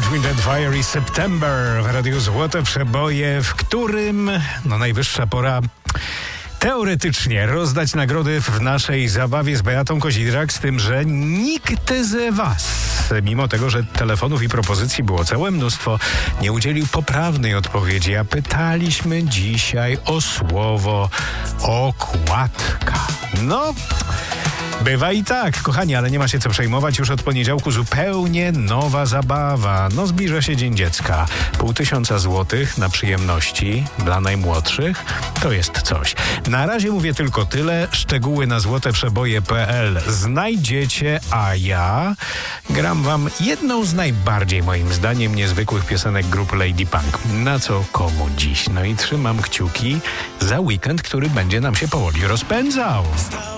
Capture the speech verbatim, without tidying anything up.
Wind and Fire i September w Radiu Złote Przeboje, w którym no najwyższa pora teoretycznie rozdać nagrody w naszej zabawie z Beatą Kozidrak, z tym, że nikt z was, mimo tego, że telefonów i propozycji było całe mnóstwo, nie udzielił poprawnej odpowiedzi, a pytaliśmy dzisiaj o słowo okładka. No... Bywa i tak, kochani, ale nie ma się co przejmować. Już od poniedziałku zupełnie nowa zabawa. No zbliża się Dzień Dziecka. Pół tysiąca złotych na przyjemności dla najmłodszych to jest coś. Na razie mówię tylko tyle. Szczegóły na złoteprzeboje kropka p l znajdziecie, a ja gram wam jedną z najbardziej, moim zdaniem, niezwykłych piosenek grupy Lady Punk. Na co komu dziś? No i trzymam kciuki za weekend, który będzie nam się powoli rozpędzał.